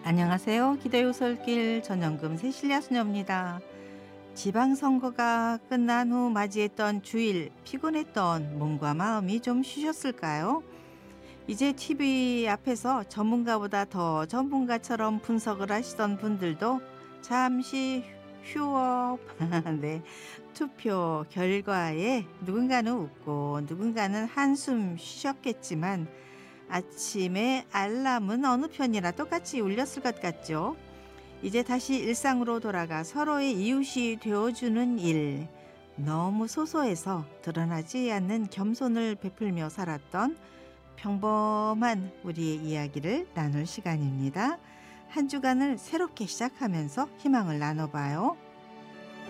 안녕하세요. 기도의 오솔길 전영금 새실야 수녀입니다. 지방선거가 끝난 후 맞이했던 주일, 피곤했던 몸과 마음이 좀 쉬셨을까요? 이제 TV 앞에서 전문가보다 더 전문가처럼 분석을 하시던 분들도 잠시 휴업. 네. 투표 결과에 누군가는 웃고 누군가는 한숨 쉬셨겠지만 아침에 알람은 어느 편이나 똑같이 울렸을 것 같죠. 이제 다시 일상으로 돌아가 서로의 이웃이 되어주는 일. 너무 소소해서 드러나지 않는 겸손을 베풀며 살았던 평범한 우리의 이야기를 나눌 시간입니다. 한 주간을 새롭게 시작하면서 희망을 나눠봐요.